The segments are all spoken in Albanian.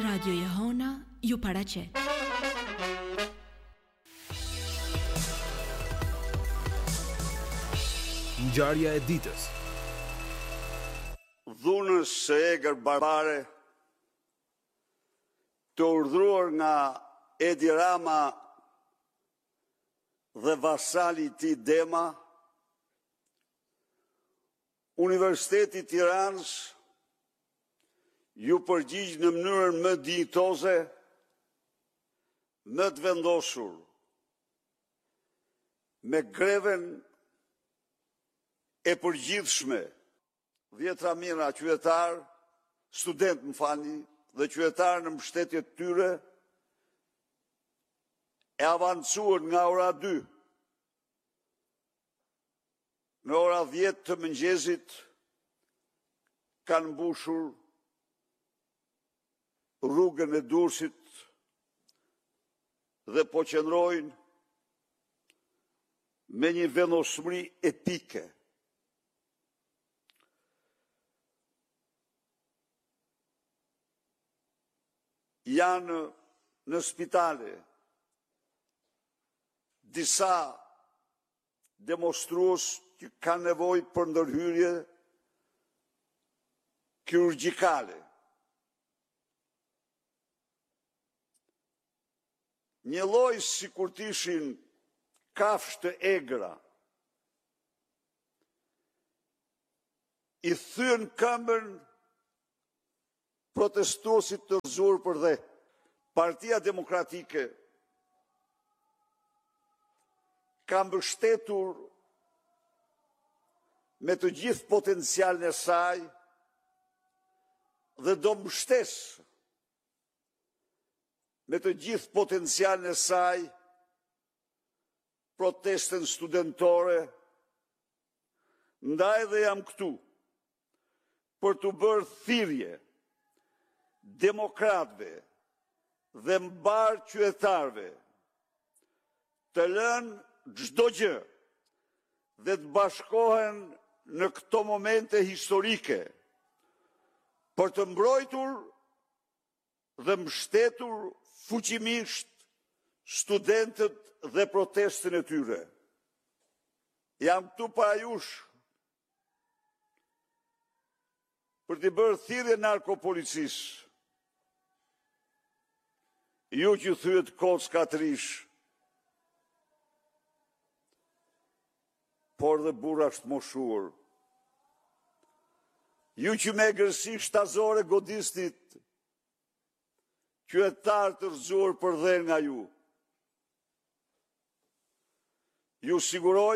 Radio Jehona ju paraqet. Ngjarja e ditës. Dhunës së egër barbare të urdhëruar nga Edi Rama dhe vasali i tij Dema, Universiteti i Tiranës ju përgjigj në mënyrën më dinjitoze, më të vendosur, me greven e përgjithshme. 10 mijëra qytetar, student më falni, dhe qytetar në mbështetje të tyre e avancuar nga ora 2. Në ora 10 të mëngjesit kanë mbushur rrugën e Durrësit dhe po qëndrojnë me një vendosmëri epike. Janë në spitale disa demonstrues që kanë nevojë për ndërhyrje kirurgjikale. Një lloj sikur të ishin kafshë të egra, i thyen këmbën protestuesit të rrëzuar për dhe. Partia Demokratike ka mbështetur me të gjithë potencialin e saj dhe do mbështes me të gjithë potencialin e saj protestën studentore, ndaj dhe jam këtu për të bërë thirrje demokratëve dhe mbar qytetarëve të lënë çdo gjë dhe të bashkohen në këto momente historike për të mbrojtur dhe mbështetur fuqimisht studentët dhe protestën e tyre. Jam këtu para jush për të bërë thirrje narkopolicisë. Ju që thyet kocka të rish, por dhe burra të moshuar. Ju që me egërsi shtazore godisnit, qytetar të rrëzuar për dhe nga ju. Ju siguroj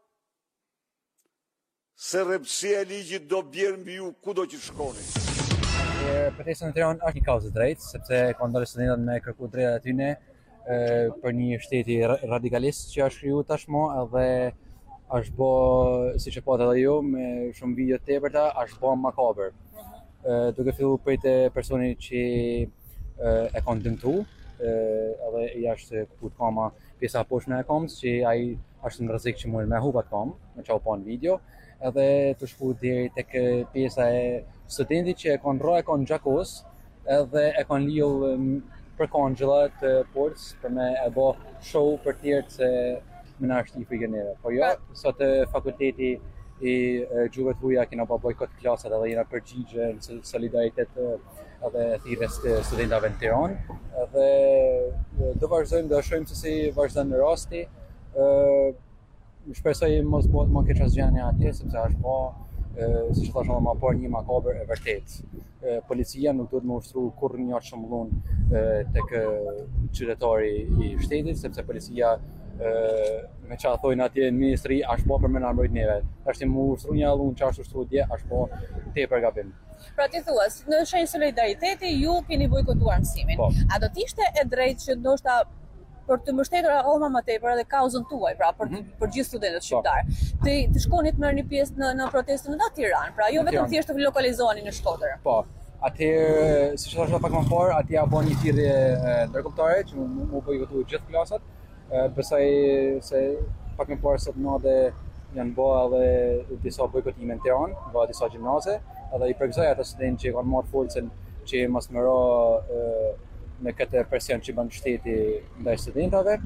se rrepësia e ligjit do bjerë mbi ju kudo që shkoni. Protesta në Tiranë është një kauzë drejtë, sepse ka ndalë studentët me kërku drejtat e tyre për një shteti radikalist që është kriju tashmë edhe është bë, siç e patë edhe ju, me shumë video të tepërta, është bë makabër. Duke filluar prej të personit që e kanë dëmtu, edhe jashtë kuput kama pjesa poshtme e kamës, që ai është në rrezik që mund me hupat kam, me çau pa në video, edhe të shku deri tek pjesa e studentit që e kanë rrë, e kanë gjakos, edhe e kanë liull për kangjëlla të portës për me e bë show për tjerë se më na është i frikë neve. Po jo, sot fakulteti i gjuhëve të huaja kena bë bojkot klasat edhe jena përgjigje në solidaritet edhe thirrjes të studentëve në Tiranë. Edhe do vazhdojmë, do shohim se si vazhdon rasti. Shpresoj mos bëhet më keq asgjë atje, sepse është po, siç e thashë më parë, një makabër e vërtet. Policia nuk duhet më ushtru kurrë një çmbullun tek qytetari i shtetit, sepse policia me çfarë thojnë atje në ministri është po për më na mbrojt neve. Tash më ushtru një allun që është ushtruar dje, është po tepër gabim. Pra ti thua, në shenjë solidariteti ju keni bojkotuar mësimin. Po. A do të ishte e drejtë që ndoshta për të mbështetur akoma më tepër edhe kauzën tuaj, pra për gjithë studentët shqiptar, të shkonit merrni pjesë në protestën në Tiranë, pra jo vetëm thjesht të lokalizoheni në Shkodër. Po. Atëherë, siç thashë pak më parë, atje apo një thirrje ndërkombëtare që mu bojkotuar gjithë klasat. Besoj se pak më parë sot natë janë bërë edhe disa bojkotime në Tiranë, bërë disa gjimnaze, edhe i përgëzoj ata studentë që kanë marrë forcën që mos më ro me këtë presion që bën shteti ndaj studentave.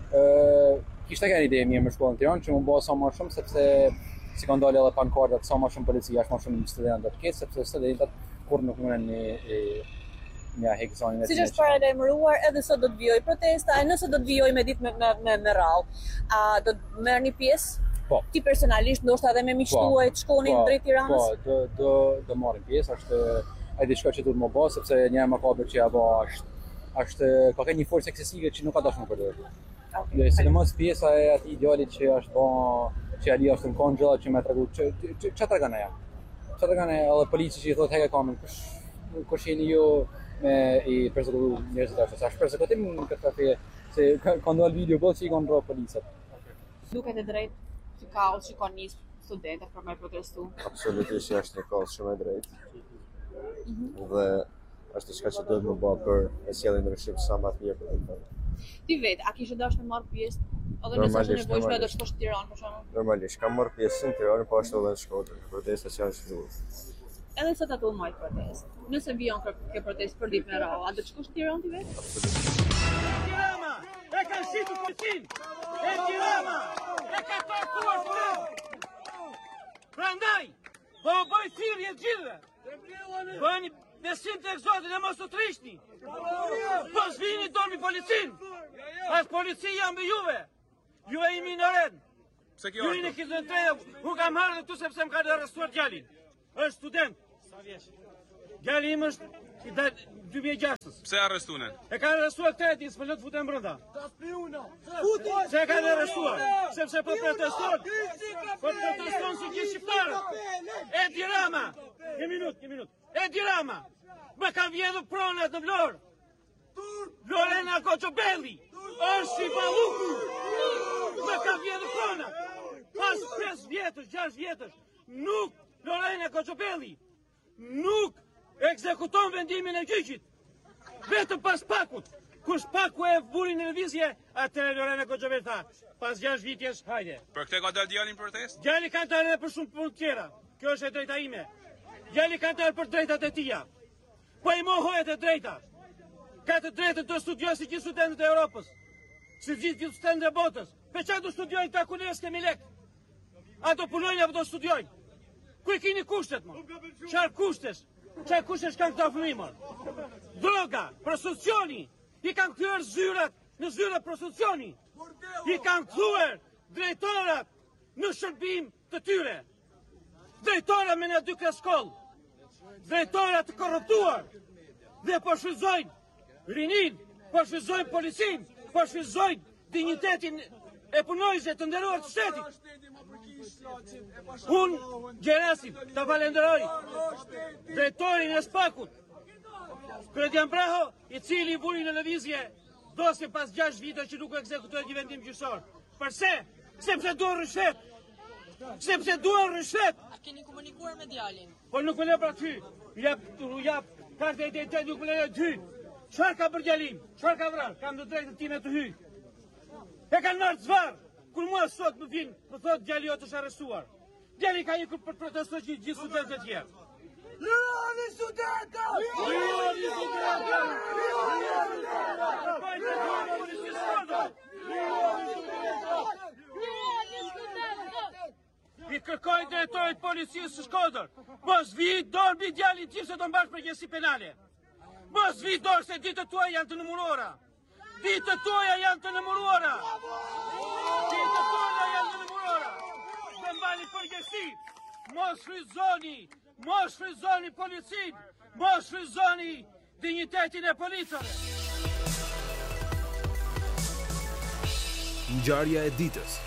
Kishte kanë ide mirë me shkollën Tiranë që më bëu sa më shumë sepse si kanë dalë edhe pankartat sa më shumë policia, më shumë studentë të ketë sepse studentët kur nuk munden një heksonin e siç është paralajmëruar, edhe sot do të vijoj protesta, e nëse do të vijoj me ditë me radhë, a do të merrni pjesë? Po. Ti personalisht, ndoshta edhe me miqtuaj të shkonin drejt Tiranës? Po, do marrim pjesë, është ai diçka që duhet më bëj sepse një herë më kabër që ja bë është ka një forcë eksesive që nuk ka dashur më përdor. Jo, sidomos pjesa e atij idealit që është bën që Ali është në konjëlla që më tregu çfarë tregon ajo. Çfarë tregon edhe policia që i thotë heka kamen. Kush jeni ju me i përsekutu njerëzit ashtu. Sa përsekutim në këtë rrugë se kanë dalë video botë që i kanë rrok policët. Duket e drejtë që kaos që kanë nisë studentët për me protestu. Absolutisht është një kaos shumë e drejtë. Dhe është diçka që duhet më bëj për e sjelljen e ndryshimit sa më të mirë për të. Ti vetë, a kishe dashur të marr pjesë? Edhe nëse është nevojshme do të shkosh në Tiranë për shembull? Normalisht, kam marrë pjesë në Tiranë, po ashtu edhe në Shkodër. Protestat që janë zhvilluar. Edhe sot ato majt protestë. Nëse vijon kjo protestë për ditë me radhë, a do të shkosh në Tiranë ti vetë? Tirana e ka shitur policin. E Tirana e ka tortuar studentët. Prandaj, po bëj thirrje të gjithëve. Bëni besim tek Zoti dhe mos u trishni. Po zvini dormi policin. As policia mbi juve. Juve i minoret. Pse kjo Ju në 23, u kam marrë këtu sepse më kanë arrestuar djalin. Është student. Sa vjeç? Djali im është i 2006. Pse arrestuan? E kanë arrestuar këtë, s'më lë të futem brenda. Se e kanë arrestuar, sepse po proteston. Po proteston si gjithë shqiptarët. Edi Rama, një minutë. Edi Rama, më ka vjedhur pronat në Vlorë. Lorena Koçobelli, është i ballukur. Më ka vjedhur pronat. Pas 5 vjetësh, 6 vjetësh, nuk Lorena Koçobelli nuk ekzekuton vendimin e gjyqit. Vetëm pas pakut. Kur paku e vuri në lëvizje, atëherë Lorena Koçobelli tha, pas 6 vitjesh, hajde. Për këtë ka dalë djalin në protestë? Djali ka dalë edhe për shumë punë tjera. Kjo është e drejta ime. Djali ka dalë për drejtat e tija. Po i mohohet e drejta. Ka të drejtën të studiojë si gjithë studentët e Europës. Si gjithë studentët e botës. Për çfarë do studiojnë ta kules kemi lek? A do punojnë apo do studiojnë? Ku i keni kushtet më? Çfarë kushtesh? Çfarë kushtesh kanë këta fëmijë më? Droga, prostitucioni. I kanë kthyer zyrat në zyra prostitucioni. I kanë kthyer drejtorat në shërbim të tyre. Drejtora me në 2 klasë shkollë. Drejtora të korruptuar. Dhe po shfrytëzojnë rinin, po shfrytëzojnë policin, po shfrytëzojnë dinjitetin e punojësve të nderuar të shtetit. Unë, Gjerasim, të falenderoj drejtorin e Spakut, Kredian Braho, i cili vuri në lëvizje dosje pas 6 vite që nuk ekzekutoi një vendim gjyqësor. Përse? Sepse duan rishfet. Sepse duan rishfet. A keni komunikuar me djalin? Po nuk më lë pra ty. Jap kartë e identitet, nuk më lë të hyj. Çfarë ka për djalim? Çfarë ka vrarë? Kam të drejtën time të hyj. E kanë marrë zvarr. Kur mua sot më vin, më thotë djali jot është arrestuar. Djali ka ikur për protestoj gjithë studentët e tjerë. Lironi studentët! Lironi studentët! I kërkoj drejtorit policisë së Shkodër, mos vi dorë mbi djalin tim se do mbash përgjegjësi penale. Mos vi dorë se ditët tuaja janë të numëruara. Ditët tuaja janë të numëruara. Ditët tuaja janë të numëruara. Dhe mbani përgjegjësi. Mos shfrytëzoni policin. Mos shfrytëzoni dinjitetin e policave. Ngjarja e ditës.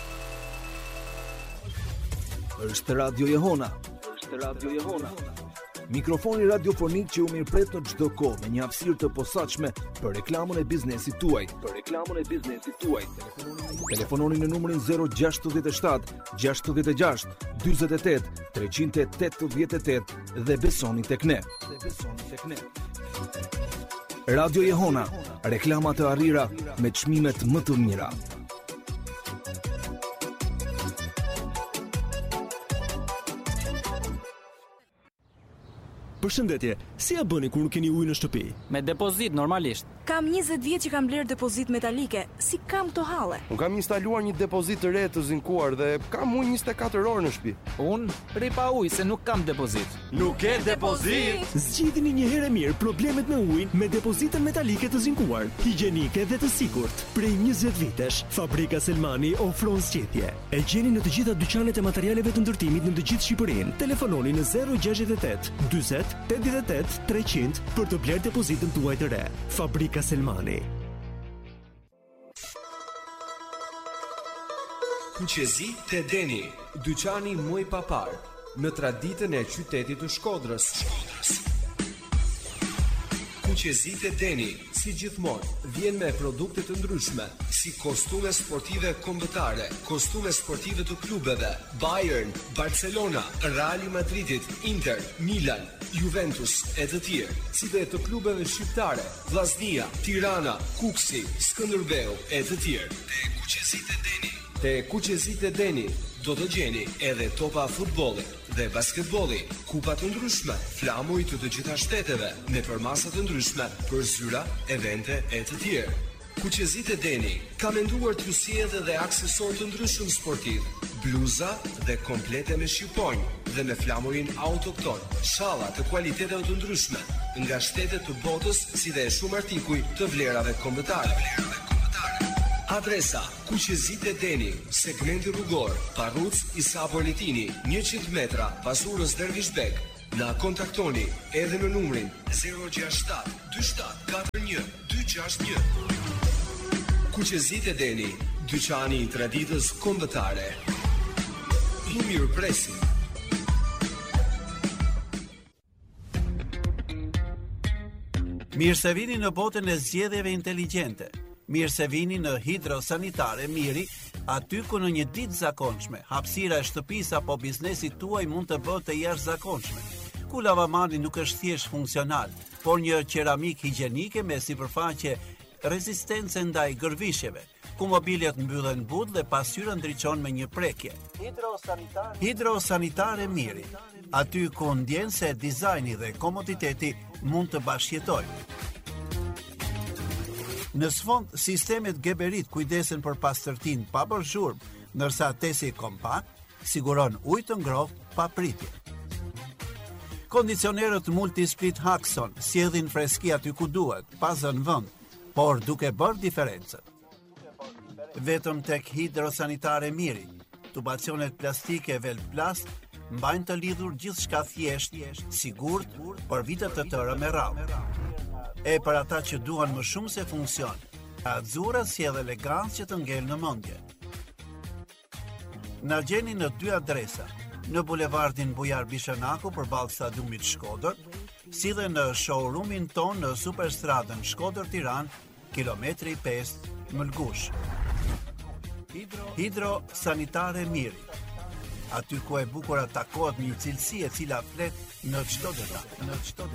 Është Radio Jehona. Mikrofoni radiofonik që u mirëpret në çdo kohë me një hapësirë të posaçme për reklamën e biznesit tuaj. Telefononi në numrin 067 66 48 388 dhe besoni tek ne. Radio Jehona, reklama të arrira me çmimet më të mira. Përshëndetje, si ja bëni kur nuk keni ujë në shtëpi? Me depozit normalisht. Kam 20 vjet që kam bler depozit metalike. Si kam këto halle? Unë kam instaluar një depozit të re të zinkuar dhe kam ujë 24 orë në shtëpi. Unë rri pa ujë se nuk kam depozit. Nuk ke depozit? Zgjidhni një herë mirë problemet me ujin me depozitën metalike të zinkuar, higjienike dhe të sigurt. Prej 20 vitesh, Fabrika Selmani ofron zgjedhje. E gjeni në të gjitha dyqanet e materialeve të ndërtimit në të gjithë Shqipërinë. Telefononi në 068 40 88 300 për të bler depozitën tuaj të re. Fabrika Selmani. Kuqezi te Deni, dyqani muj papar, në traditën e qytetit të Shkodrës. Kuqezi te Deni, si gjithmonë, vjen me produkte të ndryshme, si kostume sportive kombëtare, kostume sportive të klubeve, Bayern, Barcelona, Real Madridit, Inter, Milan, Juventus e të tjerë, si dhe të klubeve shqiptare, Vllaznia, Tirana, Kuksi, Skënderbeu e të tjerë. Te Kuqezit e Deni do të gjeni edhe topa futbolli dhe basketbolli, kupa të ndryshme, flamuj të gjitha shteteve, me përmasa të ndryshme për zyra, evente e të tjerë. Kuqezit e Deni ka menduar t'ju sjellë dhe aksesor të ndryshëm sportiv, bluza dhe komplete me shqiponjë dhe me flamurin autokton, shalla të kualiteteve të ndryshme, nga shtetet të botës si dhe shumë artikuj të vlerave kombëtare. Adresa: Kuqezit e Deni, segmenti rrugor, Parruc Isa Politini, 100 metra, Pazurës Dervishbek. Na kontaktoni edhe në numrin 067 2741 261. Kuqezit e Deni, dyqani i traditës kombëtare. Ju mirëpresim. Mirë se vini në botën e zgjedhjeve inteligjente. Mirë se vini në Hidrosanitare Miri, aty ku në një ditë zakonshme, hapësira e shtëpisë apo biznesit tuaj mund të bëhet e jashtëzakonshme. Ku lavamani nuk është thjesht funksional, por një qeramik higjienike me sipërfaqe rezistence ndaj gërvishjeve, ku mobiljet mbyllen but dhe pasqyra ndriçon me një prekje. Hidrosanitare Miri, aty ku ndjen se dizajni dhe komoditeti mund të bashkëjetojnë. Në sfond, sistemet Geberit kujdesen për pastërtinë pa bërë zhurmë, ndërsa tesi kompakt siguron ujë të ngrohtë pa pritje. Kondicionerët Multisplit Haxon sjellin freski aty ku duhet, pa zënë vend, por duke bërë diferencën. Vetëm tek Hidrosanitare Miri, tubacionet plastike Velplast mbajnë të lidhur gjithçka thjesht, sigurt për vite të tëra me radhë. E për ata që duan më shumë se funksion, Azzurra sjell elegancë që të ngel në mendje. Na gjeni në 2 adresa, në bulevardin Bujar Bishanaku përballë stadiumit Shkodër, si dhe në showroomin ton në Superstradën Shkodër-Tiranë, kilometri 5 Mëlgush. Hidrosanitare Miri, aty ku e bukur takohet një cilësi e cila flet në çdo detaj.